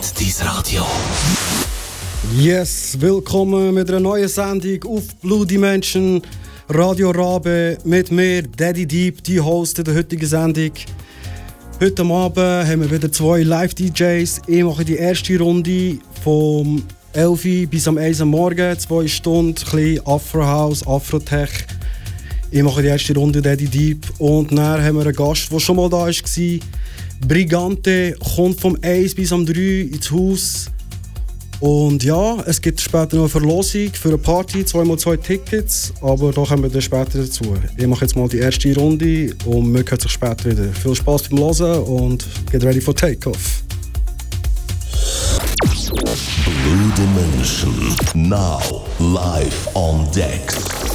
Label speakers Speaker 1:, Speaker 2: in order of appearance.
Speaker 1: dein Radio.
Speaker 2: Yes, willkommen mit einer neuen Sendung auf Blue Dimension, Radio Rabe, mit mir, Daddy Deep, die Host der heutigen Sendung. Heute Abend haben wir wieder 2 Live-DJs. Ich mache die erste Runde vom 11 Uhr bis am 1 Uhr morgen, 2 Stunden, ein bisschen Afro-House, Afro-Tech. Ich mache die erste Runde Daddy Deep und dann haben wir einen Gast, der schon mal da war. Brigante kommt vom 1 bis am 3 ins Haus. Und ja, es gibt später noch eine Verlosung für eine Party, 2x2 Tickets, aber da kommen wir dann später dazu. Ich mache jetzt mal die erste Runde und wir hören sich später wieder. Viel Spaß beim Hören und get ready for Takeoff.
Speaker 1: Blue Dimension, now live on decks.